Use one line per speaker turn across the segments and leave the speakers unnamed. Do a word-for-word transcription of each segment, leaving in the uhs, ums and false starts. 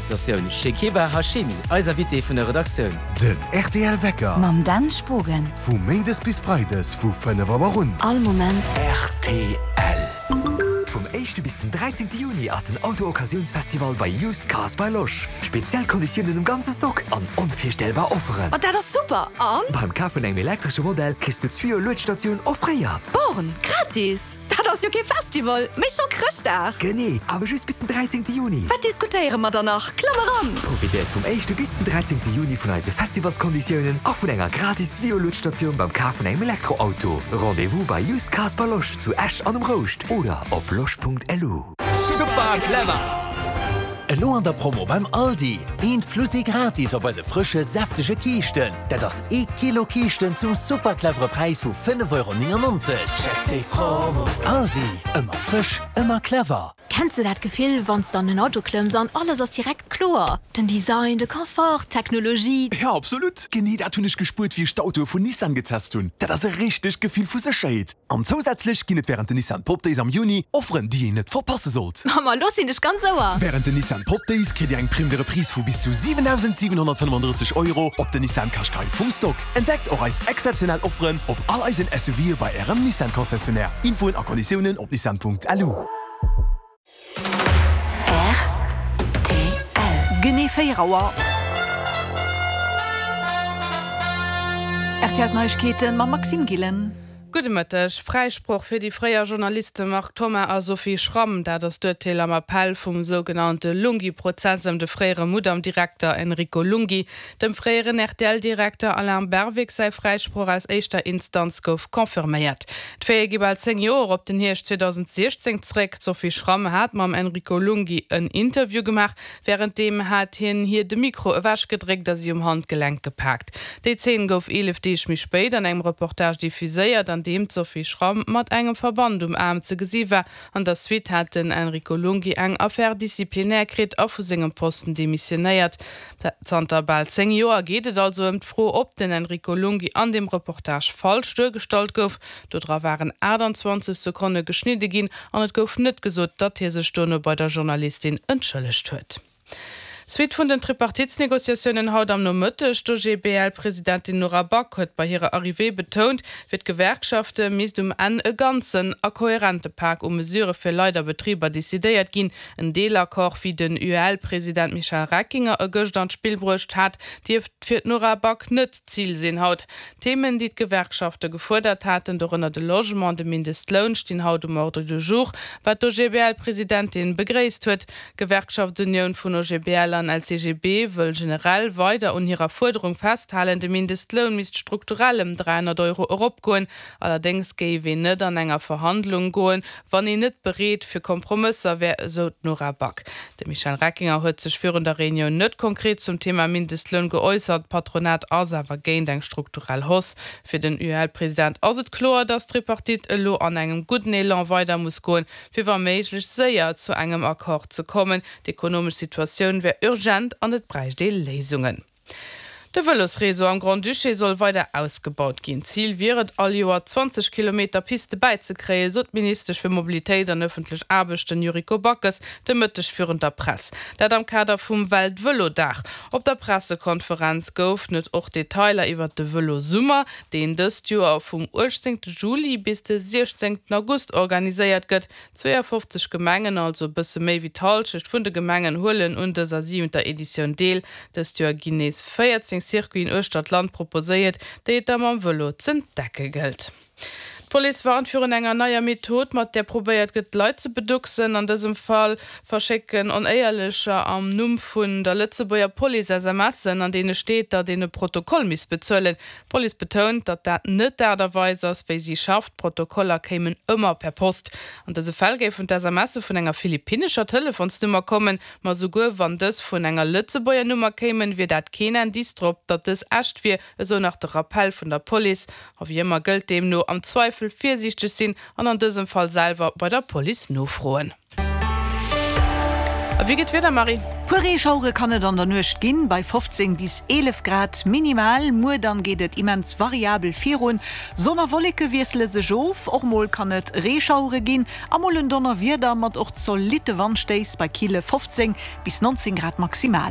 Radiostation Shekeba Hashemi, als Invité von der Redaktion.
Den R T L Wecker.
Mam Dan Spogen.
Von Montags bis Freitags von fünf Uhr rund.
All Moment.
R T L. Vom ersten bis zum dreizehnten Juni aus dem Auto-Occasionsfestival bei Used Cars bei Losch. Spezialkonditionen im ganzen Stock an unvorstellbar offeren.
Und das ist super. Und?
Beim Kauf von einem elektrischen Modell kriegst du zwei Lötstationen offeriert.
Born, gratis. Das ist ja kein Festival. Mich schon Christach.
Genau, aber just bis zum dreizehnten Juni.
Was diskutieren wir danach? Klammer an.
Profitiert vom ersten bis zum dreizehnten Juni von unseren Festivalskonditionen auch von einer gratis Vio-Lötstation beim Kauf von einem Elektroauto. Rendezvous bei Used Cars bei Losch zu Esch an dem Rost oder auf losch punkt l u.
Super clever!
Elo an der Promo beim Aldi. Eend Flussi gratis op se frische, saftige Kiechten. Dat das e Kilo Kiechten zum superclevere Preis vu fünf Euro neunundneunzig. Check die Promo. Aldi. Immer frisch, immer clever.
Kennst du dat Gefühl, wann's dann ein Auto klimmst und alles ist direkt klar? Den Design, der Komfort, Technologie.
Ja, absolut. Genie dat hun ich gespürt, wie ich Auto von Nissan getestet hun. Dat ist ein richtig Gefühl für Sicherheit. Und zusätzlich gibt es während der Nissan Pop Days am Juni Offeren, die ihr nicht verpassen sollt.
Mama, los, sind ich ganz sauer.
Während der Nissan Pop Days kriegt ihr einen primären Preis von bis zu siebentausendsiebenhundertfünfunddreißig Euro auf der Nissan Qashqai vom Stock. Entdeckt auch als exceptionell Offeren auf all eisen S U V bei ihrem Nissan-Konzessionär. Info und Konditionen auf nissan punkt l u.
R T L.
Genie Feierauer. R T L Neuigkeiten mit Maxim Gillen.
Gute Mittag. Freispruch für die freie Journalisten macht Thomas a Sophie Schramm, da das Dörtel am Appell vom sogenannten Lungi-Prozess um den früheren Mudam-Direktor Enrico Lungi, dem früheren R T L-Direktor Alain Berwick sei Freispruch als erster Instanz gouf konfirmiert. Die Fähige gibt als zehn Jahre ab den Herbst zweitausendsechzehn zurück. Sophie Schramm hat mit Enrico Lungi ein Interview gemacht, währenddem hat hin hier de Mikro wasch gedrückt, dass sie um Handgelenk gepackt. Die zehn gouf elf Tage mich später in einem Reportage diffusiert, an dem Sophie Schramm mat engem Verband um Arm ze gesi war an der Suite hat den Enrico Lungi eng Affaire disziplinärkrit auf segem Posten demissionéiert. Zter bald zehn Joer gehtet also em froh op den Enrico Lungi an dem Reportage falsch stört gouf. Dodra waren achtundzwanzig Sekunden geschnitte gin an et gouf net gesot, dat hier se Stunde bei der Journalistin entschëllecht huet. Suite von den Tripartitsnegoziationen haut am Nomëttech, do G B L-Präsidentin Nora Bock huet bei ihrer Arrivée betont, wird Gewerkschafte mis um an e ganzen a kohärente Park um Mesure fir Leiderbetrieber desideiert gin, en Deelakkoch wie den U L-Präsident Michael Reckinger e gocht an Spielbrucht hat, die fir Nora Bock net Ziel sinn haut. Themen, die d Gewerkschafte gefordert hatten, dorënner de Logement de Mindestlohn den haut um Ordre du jour, wat do G B L-Präsidentin begréist huet. Gewerkschaftsunion vun O G B L an als C G B will generell weiter an ihrer Forderung festhalten, der Mindestlohn misst strukturell um dreihundert Euro opgoen. Allerdings gewe net an enger Verhandlung goen, wann i net berät für Kompromisse wär so Nora Bock. Der Michael Reckinger huet sich für der Reunion net konkret zum Thema Mindestlohn geäußert. Patronat awer géint eng strukturell Hoss. Für den U L-Präsident as het klar, dass Tripartit lo an engem guten Elan weiter muss goen, fir war méiglech séier zu engem Akkord zu kommen. Die ökonomische Situation wär urgent an et Preis de Lesungen. De Velosreso am Grand Duché soll weiter ausgebaut gehen. Ziel wäret all Joer zwanzig Kilometer Piste beizekräe, so Minister für Mobilität an öffentlich Arbeit den Juriko Backes, de mëttech führender Press. Dat am Kader vum Weltvelodach. Op der Pressekonferenz gouf net och Detailer iwwer de Velosummer, den dëst Joer vum achtzehnten Juli bis de sechzehnten August organisiert gëtt. zweiundfünfzig Gemengen, also bisse méi wie Talschicht vun de Gemengen hullen und der siebenter Edition Deel des Joer Guinness vierzehn Circuit in Östadtland proposéiert, déi am am Velo zen Decke gelt. Police warnt für enger neuer Methode, mat der probiert gët Leute zu beduxen, an diesem Fall verschicken oneierlicher am Numm vun der Lützeburger Police S M Sen, an denen steht, dat de Protokoll miss bezöllen. Police betont, dat dat net derweis ass, wie sie schafft, Protokoller kämen immer per Post. An diese Fall ge vun der S M S vun enger philippinischer Telefonsnummer kommen, ma so go wann des vun enger Lützeburger Nummer kämen, wie dat kennen dies drop, dat es echt wie so nach der Rappel vun der Police. Auf jemmer gilt dem nur am Zweifel viersichtig sind und an diesem Fall selber bei der Police nur frohen. Wie geht wieder, Marie?
Purechaure kann et an der Nucht ginn bei fünfzehn bis elf Grad minimal, Mu dann geht et immens variabel virun. Sonnerwolleke wiesle se Jof, och moll kann et Rechaure ginn, amollen Donner wieder mat och solide Wandsteis bei Kiele fünfzehn bis neunzehn Grad maximal.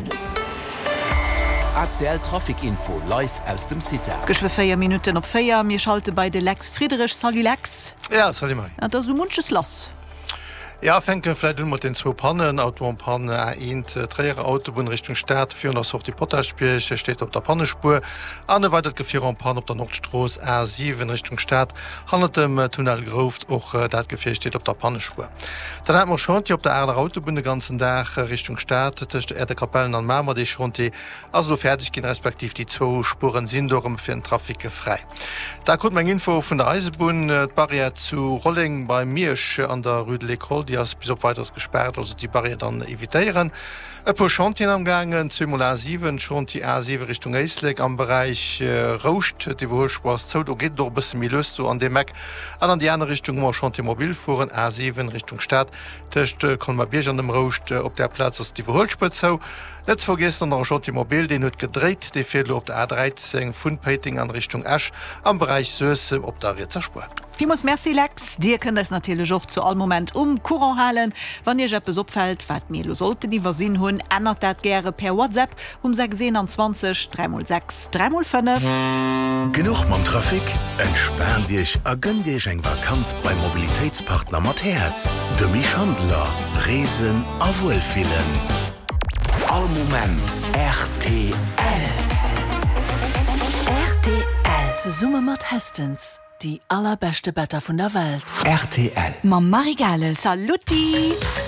A C L Trafikinfo live aus dem City.
Geschwe feier Minuten op Feier, mir schalte bei de Lex Friedrich Sal Lex.
Ja, salut Marie.
Ja, da so munches lass.
Ja, fenke vielleicht mat den zwo Pannen, Autopanne int träre Autobun Richtung Stadt, Fi auf die Potterspieche steht op der Pannespur. Anne weitet Gefir an Pan op der Nordstroß R sieben Richtung Stadt, handelt dem äh, Tunnel Groft och äh, dat Gefir steht op der Pannespur. Dann hat man schon op der Erde Autobun den ganzen Tag äh, Richtung Stadt, der Kapellen an Mamer die schon die also fertig gehen respektiv die zwo Spuren sind darum fir den Trafike frei. Da kommt man Info von der Eisebun äh, Barriere zu Rolling bei Mirsch äh, an der Rue de l'École, die bis op weiters gesperrt, also die Barriere dann evitieren. E po Chantien am gangen zweimal A sieben schon die A sieben Richtung Eisleg am Bereich äh, Roust, die wohlspaß zo, do geht doch bis mir löst an dem Mac an an die andere Richtung war schon die Mobil fuhren A sieben Richtung Stadt. Techt äh, kann man Bier an dem Roust äh, op der Platz ist die Wohlspur zo. Letzt vergisst noch schon die Mobil, den hue gedreht, die fehlt op der A dreizehn Fundpating an Richtung Asch am Bereich Söse op der Rezerspur.
Wie muss Merci Lex, Dir könnt es natürlich auch zu allem Moment um Courant halen. Wann ihr etwas opfällt, wat mir sollte die Versinn hun, ändert dat gerne per WhatsApp um sechs zwanzig drei sechs drei fünf.
Genug mam Trafik, entspann dich, a gönn dich eng Vakanz beim Mobilitätspartner Mat Herz. De Mischhandler, Resen a Wohlfilen.
All Moment R T L.
R T L zu Summe mat Hestens. Die allerbeste Better von der Welt.
R T L.
Ma Marigale.
Saluti!